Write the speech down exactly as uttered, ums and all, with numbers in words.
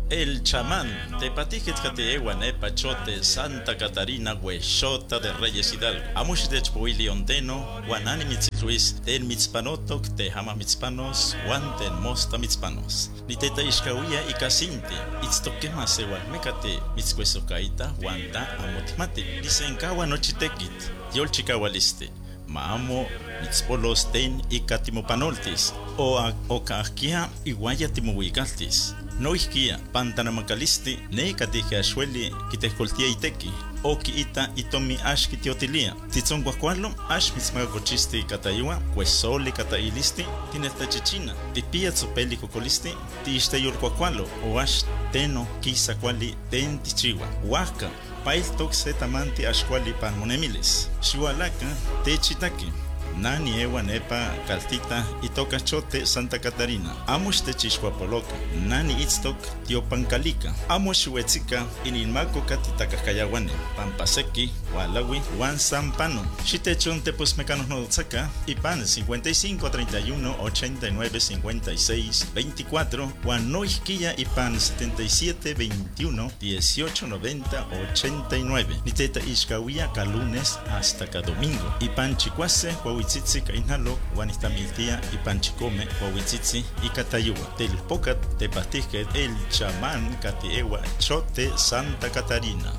El chamán, tepatijet kateewa nepa chote Santa Catarina huexota de Reyes Hidalgo. Amush de chpuili onteno, guanani mitzitluis, ten mitzpanotok, te hama mitzpanos, guanten mosta mitzpanos. Ni teta ishkawia y casinti, itztokema sewal mecate, mitzcuesocaita, guanta amotimati. Disenkawa nochitekit, yol chikawaliste. Maamo mitzpolos ten y catimopanoltis, o a ocaquia y guaya timuigaltis. No isquia, pantanamacalisti, ne catije achueli, quitescoltia iteki, o ita itomi ash kitiotilia. Titzon guacualo, ash mitzmagacochisti cataiwa, cuesoli catailisti, tinesta chichina, tipia tsopeli cocolisti, tiisteyol guacualo, o ash teno, quisa quali, ten tichiwa, huaca. Pail toxe tamanti ashkwali pan monemilis. Shualaka te chitaki. Nani ewa nepa caltita itoka chote Santa Catarina. Amush te chishwapoloka. Nani itztok tiopancalica. Amush huetzika inilmako katitakayawane. Pampaseki, walawi, wan sampano. Shitechon te posmecanos no tsaka. Ipan cincuenta y cinco, treinta y uno, ochenta y nueve, cincuenta y seis, veinticuatro. Wan no isquilla ipan setenta y siete, veintiuno, dieciocho, noventa, ochenta y nueve. Niteta ishkawia ka lunes hasta ka domingo. Ipan chicuase, Huahuitzitzi kainalo, Guanistamiltia y Panchicome, Huahuitzitzi y Catayua. Telpocat te pastisque el chamán Catiewa Chote Santa Catarina.